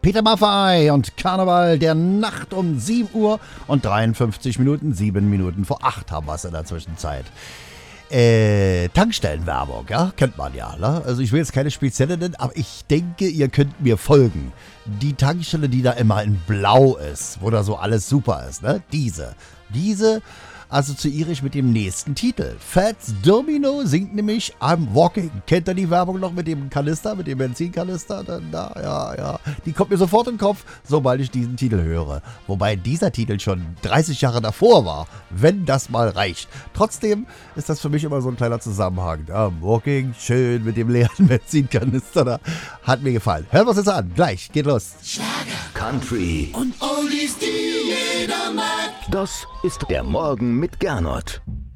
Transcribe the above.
Peter Maffay und Karneval der Nacht um 7 Uhr und 53 Minuten, 7 Minuten vor 8 haben wir es in der Zwischenzeit. Tankstellenwerbung, ja, kennt man ja, ne? Also ich will jetzt keine spezielle nennen, aber ich denke, ihr könnt mir folgen. Die Tankstelle, die da immer in Blau ist, wo da so alles super ist, ne? Diese assoziiere ich mit dem nächsten Titel. Fats Domino singt nämlich I'm Walking. Kennt ihr die Werbung noch mit dem Kanister, mit dem Benzinkanister? Dann da, ja. Die kommt mir sofort in den Kopf, sobald ich diesen Titel höre. Wobei dieser Titel schon 30 Jahre davor war, wenn das mal reicht. Trotzdem ist das für mich immer so ein kleiner Zusammenhang. I'm Walking, schön mit dem leeren Benzinkanister da. Hat mir gefallen. Hören wir uns jetzt an. Gleich, geht los. Schlager, Country und Oldies, die jeder mag. Das ist der Morgen mit Gernot.